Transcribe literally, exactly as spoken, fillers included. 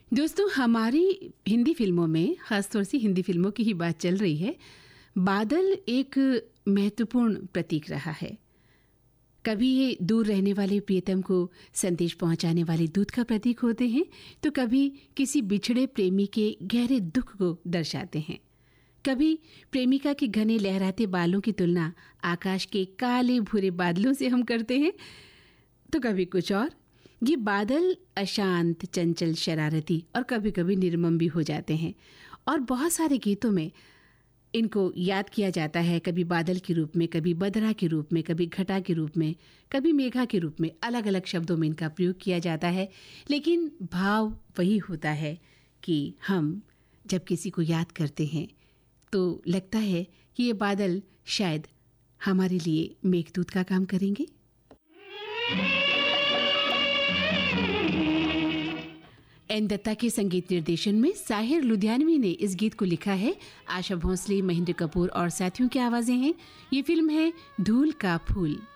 दोस्तों, हमारी हिंदी फिल्मों में, ख़ासतौर से हिंदी फिल्मों की ही बात चल रही है, बादल एक महत्वपूर्ण प्रतीक रहा है। कभी ये दूर रहने वाले प्रियतम को संदेश पहुंचाने वाले दूत का प्रतीक होते हैं, तो कभी किसी बिछड़े प्रेमी के गहरे दुख को दर्शाते हैं। कभी प्रेमिका के घने लहराते बालों की तुलना आकाश के काले भूरे बादलों से हम करते हैं, तो कभी कुछ और। ये बादल अशांत, चंचल, शरारती और कभी कभी निर्मम भी हो जाते हैं, और बहुत सारे गीतों में इनको याद किया जाता है, कभी बादल के रूप में, कभी बदरा के रूप में, कभी घटा के रूप में, कभी मेघा के रूप में। अलग अलग शब्दों में इनका प्रयोग किया जाता है, लेकिन भाव वही होता है कि हम जब किसी को याद करते हैं तो लगता है कि ये बादल शायद हमारे लिए मेघदूत का काम करेंगे। एन दत्ता के संगीत निर्देशन में साहिर लुधियानवी ने इस गीत को लिखा है। आशा भोसले, महेंद्र कपूर और साथियों की आवाजें हैं। ये फिल्म है धूल का फूल।